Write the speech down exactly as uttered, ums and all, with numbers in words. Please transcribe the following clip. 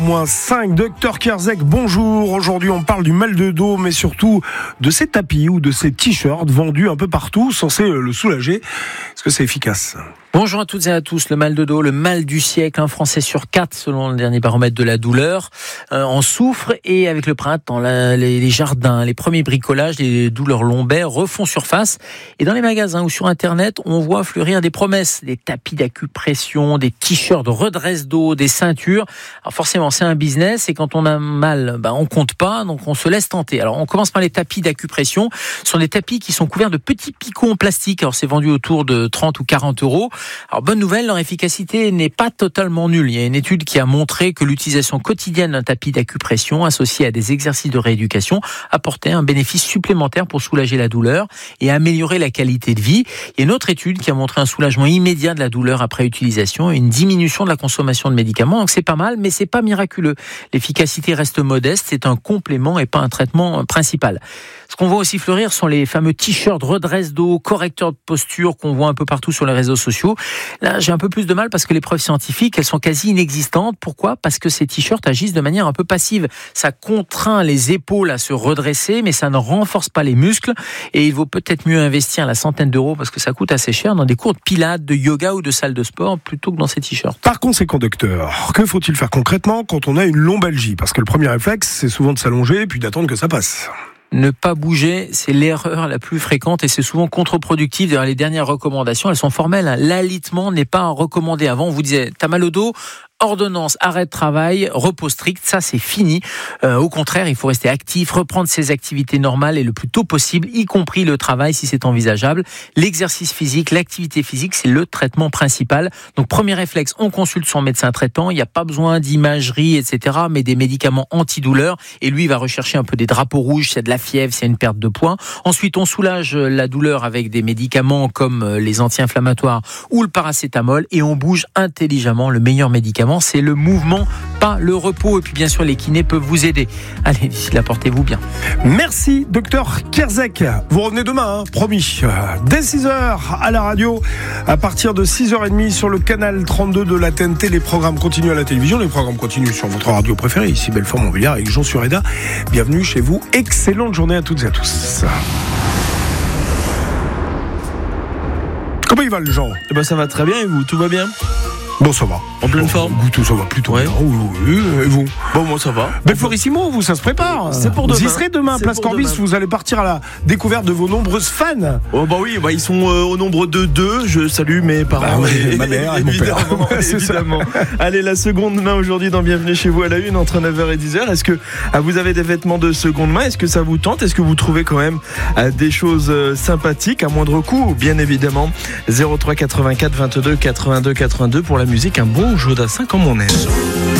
moins cinq, docteur Kierzek, bonjour. Aujourd'hui, on parle du mal de dos, mais surtout de ces tapis ou de ces t-shirts vendus un peu partout, censés le soulager. Est-ce que c'est efficace ? Bonjour à toutes et à tous. Le mal de dos, le mal du siècle, un Français sur quatre, selon le dernier baromètre de la douleur, euh, en souffre. Et avec le printemps, la, les, les jardins, les premiers bricolages, les douleurs lombaires refont surface. Et dans les magasins ou sur Internet, on voit fleurir des promesses, des tapis d'acupression, des t-shirts de redresse-dos, des ceintures. Alors forcément, c'est un business et quand on a mal, bah, on compte pas, donc on se laisse tenter. Alors on commence par les tapis d'acupression. Ce sont des tapis qui sont couverts de petits picots en plastique. Alors c'est vendu autour de trente ou quarante euros. Alors bonne nouvelle, leur efficacité n'est pas totalement nulle. Il y a une étude qui a montré que l'utilisation quotidienne d'un tapis d'acupression associé à des exercices de rééducation apportait un bénéfice supplémentaire pour soulager la douleur et améliorer la qualité de vie. Il y a une autre étude qui a montré un soulagement immédiat de la douleur après utilisation et une diminution de la consommation de médicaments. Donc c'est pas mal, mais c'est pas miraculeux. L'efficacité reste modeste, c'est un complément et pas un traitement principal. Ce qu'on voit aussi fleurir sont les fameux t-shirts redresse-dos, correcteurs de posture qu'on voit un peu partout sur les réseaux sociaux. Là, j'ai un peu plus de mal parce que les preuves scientifiques, elles sont quasi inexistantes. Pourquoi ? Parce que ces t-shirts agissent de manière un peu passive. Ça contraint les épaules à se redresser, mais ça ne renforce pas les muscles. Et il vaut peut-être mieux investir la centaine d'euros, parce que ça coûte assez cher, dans des cours de pilates, de yoga ou de salle de sport, plutôt que dans ces t-shirts. Par conséquent, docteur, que faut-il faire concrètement quand on a une lombalgie ? Parce que le premier réflexe, c'est souvent de s'allonger puis d'attendre que ça passe. Ne pas bouger, c'est l'erreur la plus fréquente et c'est souvent contre-productif. D'ailleurs, les dernières recommandations, elles sont formelles. L'alitement n'est pas recommandé. Avant, on vous disait, t'as mal au dos ? Ordonnance, arrêt de travail, repos strict, ça c'est fini. Euh, au contraire, il faut rester actif, reprendre ses activités normales et le plus tôt possible, y compris le travail si c'est envisageable. L'exercice physique, l'activité physique, c'est le traitement principal. Donc premier réflexe, on consulte son médecin traitant. Il n'y a pas besoin d'imagerie, et cetera, mais des médicaments antidouleurs. Et lui, il va rechercher un peu des drapeaux rouges, c'est de la fièvre, c'est une perte de poids. Ensuite, on soulage la douleur avec des médicaments comme les anti-inflammatoires ou le paracétamol et on bouge intelligemment. Le meilleur médicament, c'est le mouvement, pas le repos. Et puis bien sûr, les kinés peuvent vous aider. Allez, d'ici là, portez-vous bien. Merci, docteur Kierzek. Vous revenez demain, hein, promis. Dès six heures à la radio, à partir de six heures trente sur le canal trente-deux de la T N T. Les programmes continuent à la télévision, les programmes continuent sur votre radio préférée, ici Belfort-Montbéliard avec Jean Sureda. Bienvenue chez vous. Excellente journée à toutes et à tous. Comment il va, le Jean ? Eh ben ça va très bien, et vous ? Tout va bien ? Bon, ça va. En pleine forme ? Tout ça va plutôt ouais. bien. Oui, oui, oui. Et vous ? Bon, moi ça va. Belforissimo, vous, ça se prépare. C'est pour demain. Vous y serez demain, C'est Place Corbis. demain. Vous allez partir à la découverte de vos nombreuses fans. Oh bah oui, bah ils sont euh, au nombre de deux. Je salue mes parents. Bah ouais, ma mère et mon père. C'est évidemment. Allez, la seconde main aujourd'hui dans Bienvenue chez vous à la une entre neuf heures et dix heures. Est-ce que ah, vous avez des vêtements de seconde main ? Est-ce que ça vous tente ? Est-ce que vous trouvez quand même ah, des choses euh, sympathiques à moindre coût ? Bien évidemment. zéro trois quatre-vingt-quatre vingt-deux quatre-vingt-deux quatre-vingt-deux pour la musique. Un bon Jodassin comme on aime.